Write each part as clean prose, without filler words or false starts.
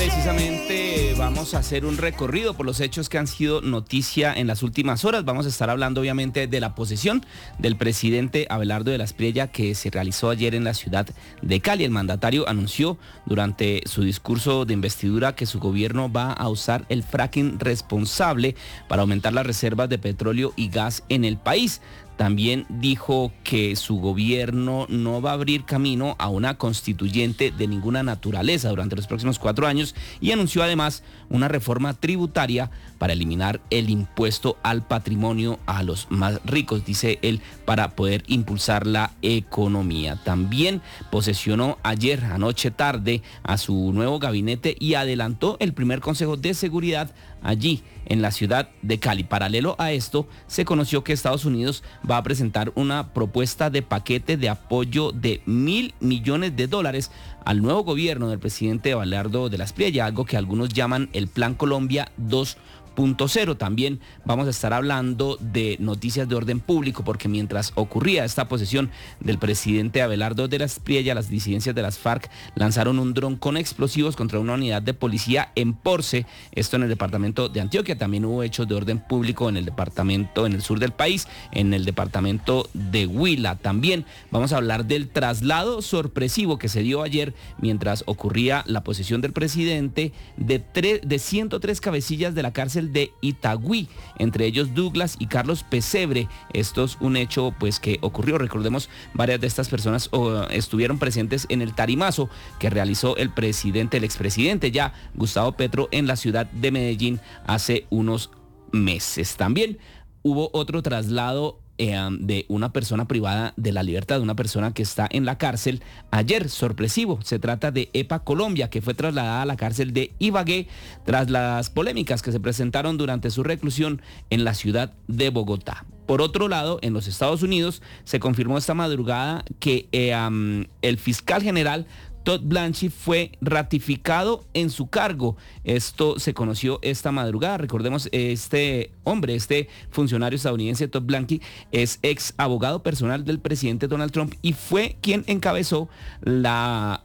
precisamente vamos a hacer un recorrido por los hechos que han sido noticia en las últimas horas. Vamos a estar hablando obviamente de la posesión del presidente Abelardo de la Espriella que se realizó ayer en la ciudad de Cali. El mandatario anunció durante su discurso de investidura que su gobierno va a usar el fracking responsable para aumentar las reservas de petróleo y gas en el país. También dijo que su gobierno no va a abrir camino a una constituyente de ninguna naturaleza durante los próximos 4 años y anunció además una reforma tributaria para eliminar el impuesto al patrimonio a los más ricos, dice él, para poder impulsar la economía. También posesionó ayer, anoche tarde, a su nuevo gabinete y adelantó el primer consejo de seguridad allí en la ciudad de Cali. Paralelo a esto, se conoció que Estados Unidos va a presentar una propuesta de paquete de apoyo de $1.000 millones al nuevo gobierno del presidente Abelardo de la Espriella, algo que algunos llaman el Plan Colombia 2.0. También vamos a estar hablando de noticias de orden público, porque mientras ocurría esta posesión del presidente Abelardo de la Espriella, las disidencias de las FARC lanzaron un dron con explosivos contra una unidad de policía en Porce, esto en el departamento de Antioquia. También hubo hechos de orden público en el departamento, en el sur del país, en el departamento de Huila. También vamos a hablar del traslado sorpresivo que se dio ayer mientras ocurría la posesión del presidente de 103 cabecillas de la cárcel de Itagüí, entre ellos Douglas y Carlos Pesebre. Esto es un hecho pues que ocurrió, recordemos, varias de estas personas estuvieron presentes en el tarimazo que realizó el expresidente ya Gustavo Petro en la ciudad de Medellín hace unos meses. También hubo otro traslado de una persona privada de la libertad, de una persona que está en la cárcel ayer, sorpresivo. Se trata de EPA Colombia, que fue trasladada a la cárcel de Ibagué tras las polémicas que se presentaron durante su reclusión en la ciudad de Bogotá. Por otro lado, en los Estados Unidos se confirmó esta madrugada que el fiscal general Todd Blanche fue ratificado en su cargo. Esto se conoció esta madrugada. Recordemos, este funcionario estadounidense, Todd Blanche, es ex abogado personal del presidente Donald Trump y fue quien encabezó la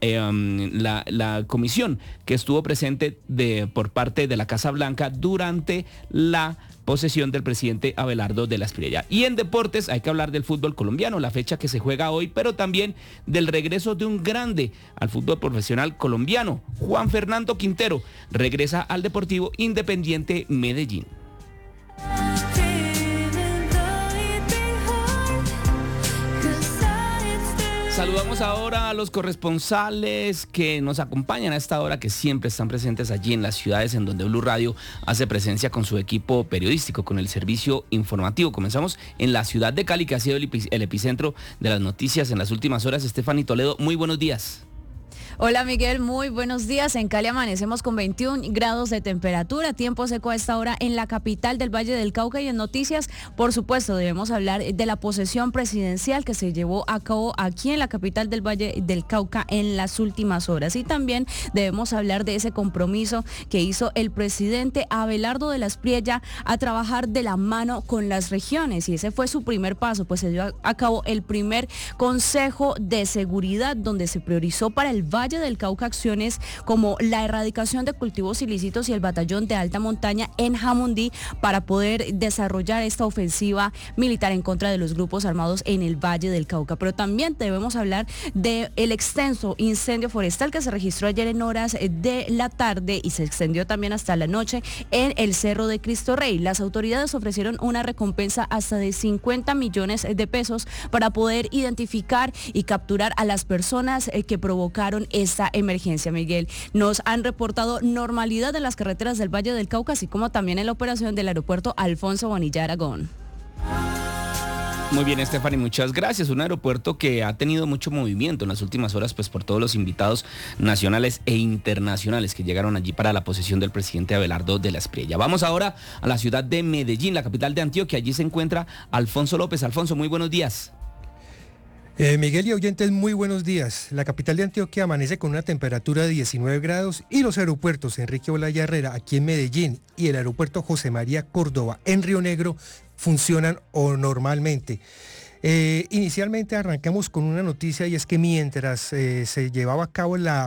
comisión que estuvo presente por parte de la Casa Blanca durante la posesión del presidente Abelardo de la Espriella. Y en deportes hay que hablar del fútbol colombiano, la fecha que se juega hoy, pero también del regreso de un grande al fútbol profesional colombiano. Juan Fernando Quintero regresa al Deportivo Independiente Medellín. Saludamos ahora a los corresponsales que nos acompañan a esta hora, que siempre están presentes allí en las ciudades en donde Blue Radio hace presencia con su equipo periodístico, con el servicio informativo. Comenzamos en la ciudad de Cali, que ha sido el epicentro de las noticias en las últimas horas. Stephanie Toledo, muy buenos días. Hola Miguel, muy buenos días. En Cali amanecemos con 21 grados de temperatura, tiempo seco a esta hora en la capital del Valle del Cauca. Y en noticias, por supuesto, debemos hablar de la posesión presidencial que se llevó a cabo aquí en la capital del Valle del Cauca en las últimas horas. Y también debemos hablar de ese compromiso que hizo el presidente Abelardo de la Espriella a trabajar de la mano con las regiones. Y ese fue su primer paso, pues se dio a cabo el primer Consejo de Seguridad, donde se priorizó para el Valle del Cauca acciones como la erradicación de cultivos ilícitos y el batallón de alta montaña en Jamundí para poder desarrollar esta ofensiva militar en contra de los grupos armados en el Valle del Cauca. Pero también debemos hablar del extenso incendio forestal que se registró ayer en horas de la tarde y se extendió también hasta la noche en el Cerro de Cristo Rey. Las autoridades ofrecieron una recompensa hasta de 50 millones de pesos para poder identificar y capturar a las personas que provocaron esta emergencia. Miguel, nos han reportado normalidad en las carreteras del Valle del Cauca, así como también en la operación del aeropuerto Alfonso Bonilla Aragón. Muy bien, Stephanie, muchas gracias. Un aeropuerto que ha tenido mucho movimiento en las últimas horas, pues por todos los invitados nacionales e internacionales que llegaron allí para la posesión del presidente Abelardo de la Espriella. Vamos ahora a la ciudad de Medellín, la capital de Antioquia. Allí se encuentra Alfonso López. Alfonso, muy buenos días. Miguel y oyentes, muy buenos días. La capital de Antioquia amanece con una temperatura de 19 grados y los aeropuertos Enrique Olaya Herrera aquí en Medellín y el aeropuerto José María Córdoba en Río Negro funcionan normalmente. Inicialmente arrancamos con una noticia y es que mientras se llevaba a cabo la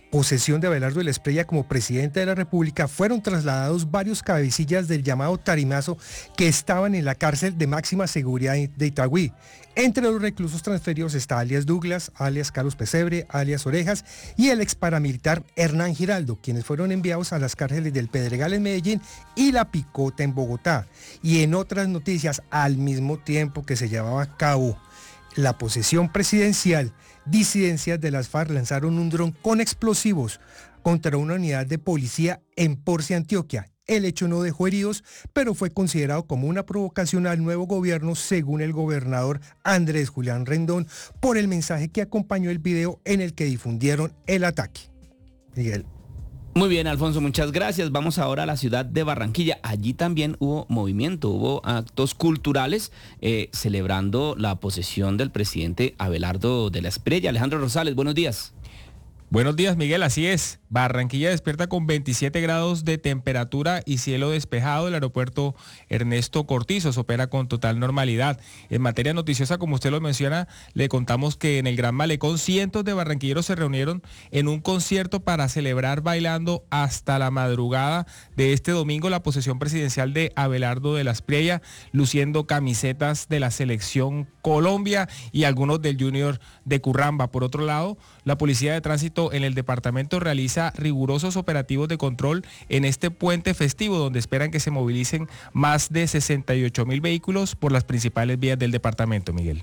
posesión de Abelardo de la Espriella como presidente de la República, fueron trasladados varios cabecillas del llamado Tarimazo que estaban en la cárcel de máxima seguridad de Itagüí. Entre los reclusos transferidos está alias Douglas, alias Carlos Pesebre, alias Orejas y el ex paramilitar Hernán Giraldo, quienes fueron enviados a las cárceles del Pedregal en Medellín y La Picota en Bogotá. Y en otras noticias, al mismo tiempo que se llevaba a cabo la posesión presidencial, disidencias de las FARC lanzaron un dron con explosivos contra una unidad de policía en Porcia, Antioquia. El hecho no dejó heridos, pero fue considerado como una provocación al nuevo gobierno, según el gobernador Andrés Julián Rendón, por el mensaje que acompañó el video en el que difundieron el ataque. Miguel. Muy bien, Alfonso, muchas gracias. Vamos ahora a la ciudad de Barranquilla. Allí también hubo movimiento, hubo actos culturales celebrando la posesión del presidente Abelardo de la Espriella. Alejandro Rosales, buenos días. Buenos días, Miguel, así es. Barranquilla despierta con 27 grados de temperatura y cielo despejado. El aeropuerto Ernesto Cortizos opera con total normalidad. En materia noticiosa, como usted lo menciona, le contamos que en el Gran Malecón cientos de barranquilleros se reunieron en un concierto para celebrar bailando hasta la madrugada de este domingo la posesión presidencial de Abelardo de la Espriella, luciendo camisetas de la selección Colombia y algunos del Junior de Curramba. Por otro lado, la Policía de Tránsito en el departamento realiza rigurosos operativos de control en este puente festivo, donde esperan que se movilicen más de 68.000 vehículos por las principales vías del departamento, Miguel.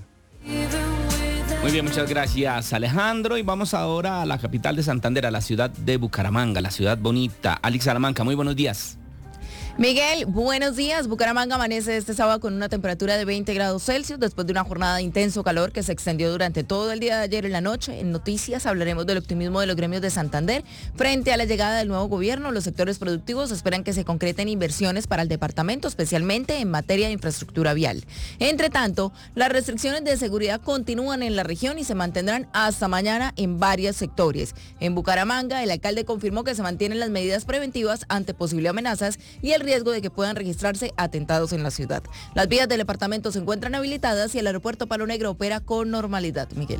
Muy bien, muchas gracias, Alejandro. Y vamos ahora a la capital de Santander, a la ciudad de Bucaramanga, la ciudad bonita. Alex Salamanca, muy buenos días. Miguel, buenos días. Bucaramanga amanece este sábado con una temperatura de 20 grados Celsius después de una jornada de intenso calor que se extendió durante todo el día de ayer en la noche. En noticias hablaremos del optimismo de los gremios de Santander. Frente a la llegada del nuevo gobierno, los sectores productivos esperan que se concreten inversiones para el departamento, especialmente en materia de infraestructura vial. Entre tanto, las restricciones de seguridad continúan en la región y se mantendrán hasta mañana en varios sectores. En Bucaramanga, el alcalde confirmó que se mantienen las medidas preventivas ante posibles amenazas y el riesgo de que puedan registrarse atentados en la ciudad. Las vías del departamento se encuentran habilitadas y el aeropuerto Palo Negro opera con normalidad. Miguel.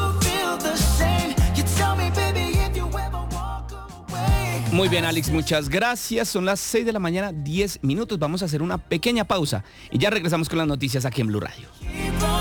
Muy bien, Alex, muchas gracias. Son las 6 de la mañana, 10 minutos. Vamos a hacer una pequeña pausa y ya regresamos con las noticias aquí en Blue Radio.